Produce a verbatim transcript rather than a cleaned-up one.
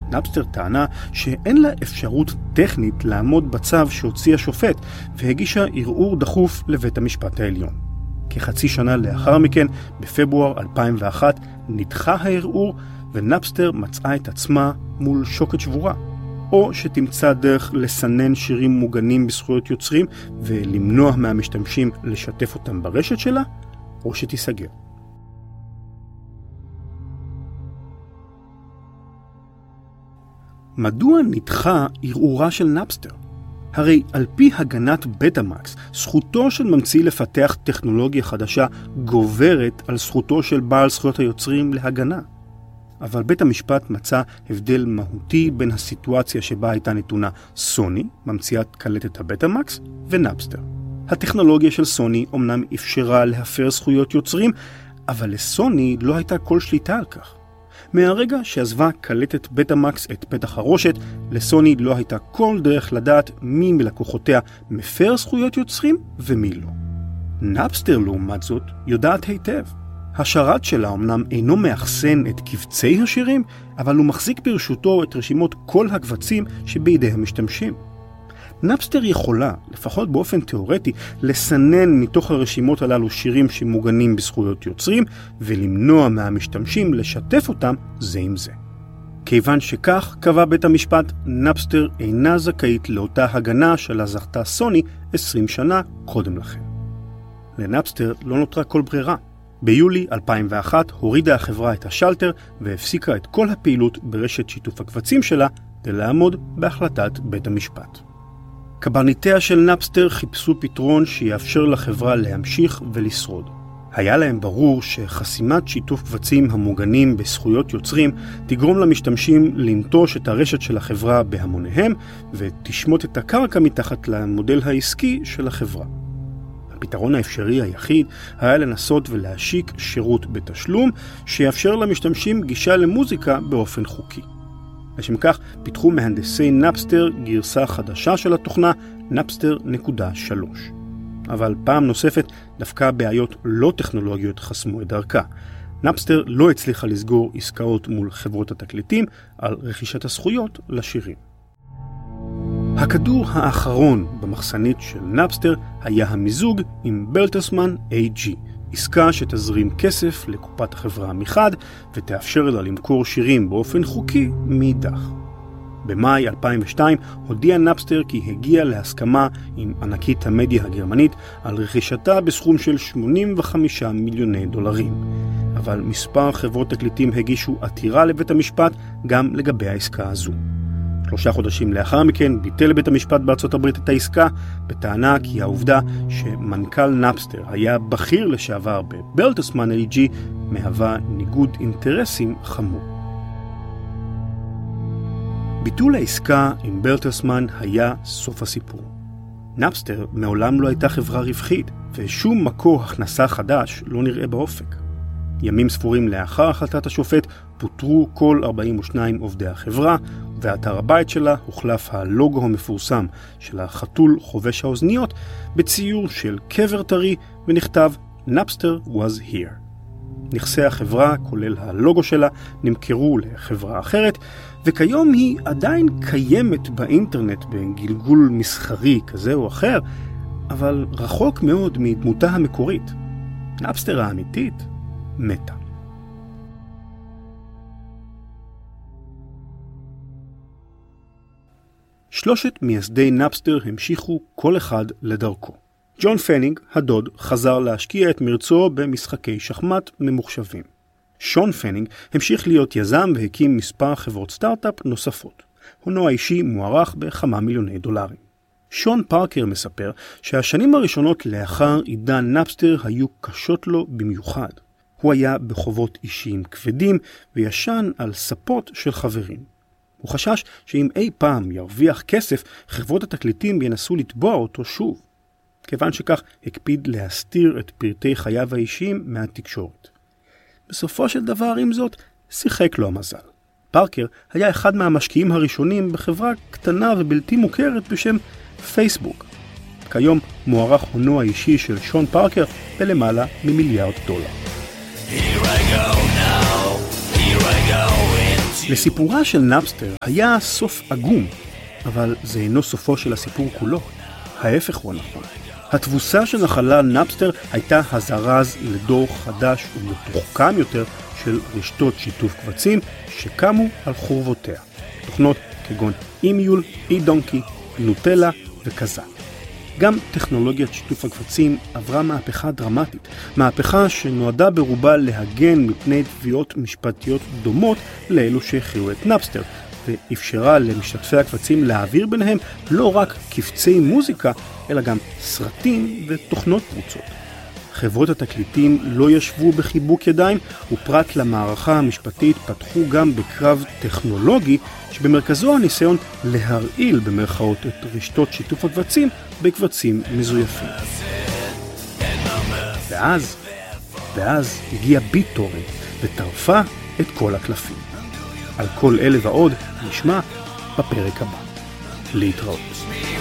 נאפסטר טענה שאין לה אפשרות טכנית לעמוד בצו שהוציא השופט, והגישה ערעור דחוף לבית המשפט העליון. כחצי שנה לאחר מכן, בפברואר אלפיים ואחת, נדחה הערעור, ונאפסטר מצאה את עצמה מול שוקת שבורה. או שתמצא דרך לסנן שירים מוגנים בזכויות יוצרים ולמנוע מהמשתמשים לשתף אותם ברשת שלה, או שתיסגר. מדוע נדחה ערעורה של נאפסטר? הרי על פי הגנת בטאמקס, זכותו של ממציא לפתח טכנולוגיה חדשה גוברת על זכותו של בעל זכויות היוצרים להגנה. אבל בית המשפט מצא הבדל מהותי בין הסיטואציה שבה הייתה נתונה סוני, ממציאת קלטת הבטאמקס, ונאפסטר. הטכנולוגיה של סוני אומנם אפשרה להפר זכויות יוצרים, אבל לסוני לא הייתה כל שליטה על כך. מהרגע שעזבה קלטת בטאמקס את פתח הרושת, לסוני לא הייתה כל דרך לדעת מי מלקוחותיה מפר זכויות יוצרים ומי לא. נאפסטר לעומת זאת יודעת היטב. השרת שלה אמנם אינו מאחסן את קבצי השירים, אבל הוא מחזיק ברשותו את רשימות כל הקבצים שבידי המשתמשים. נאפסטר יכולה, לפחות באופן תיאורטי, לסנן מתוך הרשימות הללו שירים שמוגנים בזכויות יוצרים, ולמנוע מהמשתמשים לשתף אותם זה עם זה. כיוון שכך, קבע בית המשפט, נאפסטר אינה זכאית לאותה הגנה שלה זכתה סוני עשרים שנה קודם לכן. לנאפסטר לא נותרה כל ברירה. ביולי אלפיים ואחת הורידה החברה את השלטר והפסיקה את כל הפעילות ברשת שיתוף הקבצים שלה כדי לעמוד בהחלטת בית המשפט. קברניטיה של נאפסטר חיפשו פתרון שיאפשר לחברה להמשיך ולשרוד. היה להם ברור שחסימת שיתוף קבצים המוגנים בזכויות יוצרים תגרום למשתמשים לנטוש את הרשת של החברה בהמוניהם ותשמוט את הקרקע מתחת למודל העסקי של החברה. הפתרון האפשרי היחיד היה לנסות ולהשיק שירות בתשלום שיאפשר למשתמשים גישה למוזיקה באופן חוקי. לשם כך פיתחו מהנדסי נאפסטר גרסה חדשה של התוכנה נאפסטר נקודה שלוש. אבל פעם נוספת דווקא בעיות לא טכנולוגיות חסמו את דרכה. נאפסטר לא הצליחה לסגור עסקאות מול חברות התקליטים על רכישת הזכויות לשירים. הכדור האחרון במחסנית של נאפסטר היה המיזוג עם ברטלסמן איי ג'י, עסקה שתזרים כסף לקופת החברה מחד ותאפשר לה למכור שירים באופן חוקי מאידך. במאי אלפיים ושתיים הודיע נאפסטר כי הגיע להסכמה עם ענקית המדיה הגרמנית על רכישתה בסכום של שמונים וחמישה מיליוני דולרים. אבל מספר חברות תקליטים הגישו עתירה לבית המשפט גם לגבי העסקה הזו. שלושה חודשים לאחר מכן ביטל בית המשפט בארצות הברית את העסקה בטענה כי העובדה שמנכ"ל נאפסטר היה בכיר לשעבר בברטלסמן איי ג'י מהווה ניגוד אינטרסים חמור. ביטול העסקה עם ברטלסמן היה סוף הסיפור. נאפסטר מעולם לא הייתה חברה רווחית ושום מקור הכנסה חדש לא נראה באופק. ימים ספורים לאחר החלטת השופט פוטרו כל ארבעים ושניים עובדי החברה, ואתר הבית שלה הוחלף הלוגו המפורסם של החתול חובש האוזניות בציור של קבר טרי ונכתב Napster was here. נכסי החברה, כולל הלוגו שלה, נמכרו לחברה אחרת, וכיום היא עדיין קיימת באינטרנט בגלגול מסחרי כזה או אחר, אבל רחוק מאוד מדמותה המקורית. נאפסטר האמיתית מתה. שלושת מייסדי נאפסטר המשיכו כל אחד לדרכו. ג'ון פנינג, הדוד, חזר להשקיע את מרצו במשחקי שחמט ממוחשבים. שון פנינג המשיך להיות יזם והקים מספר חברות סטארט-אפ נוספות. הונו האישי מוערך בכמה מיליוני דולרים. שון פארקר מספר שהשנים הראשונות לאחר עידן נאפסטר היו קשות לו במיוחד. הוא היה בחובות אישיים כבדים וישן על ספות של חברים. הוא חשש שאם אי פעם ירוויח כסף, חברות התקליטים ינסו לתבוע אותו שוב. כיוון שכך הקפיד להסתיר את פרטי חייו האישיים מהתקשורת. בסופו של דבר, עם זאת, שיחק לו המזל. פארקר היה אחד מהמשקיעים הראשונים בחברה קטנה ובלתי מוכרת בשם פייסבוק. כיום מוערך הונו האישי של שון פארקר בלמעלה ממיליארד דולר. Here I go now, here I go into לסיפורה של נאפסטר היה סוף עגום, אבל זה אינו סופו של הסיפור כולו. ההפך הוא הנכון. התבוסה שנחלה נאפסטר הייתה הזרז לדור חדש ומתוחכם יותר של רשתות שיתוף קבצים שקמו על חורבותיה. תוכנות כגון אימיול, אי דונקי, נוטלה וכזה. גם טכנולוגיית שיתוף הקבצים עברה מהפכה דרמטית, מהפכה שנועדה ברובה להגן מפני תביעות משפטיות דומות לאלו שהכירו את נאפסטר, ואפשרה למשתתפי הקבצים להעביר ביניהם לא רק קבצי מוזיקה, אלא גם סרטים ותוכנות פרוצות. חברות התקליטים לא ישבו בחיבוק ידיים, ופרט למערכה המשפטית פתחו גם בקרב טכנולוגי, שבמרכזו הניסיון להרעיל במרכאות את רשתות שיתוף הקבצים בקבצים מזויפים. ואז, ואז הגיע ביטורנט וטרפה את כל הקלפים. על כל אלה ועוד נשמע בפרק הבא. להתראות.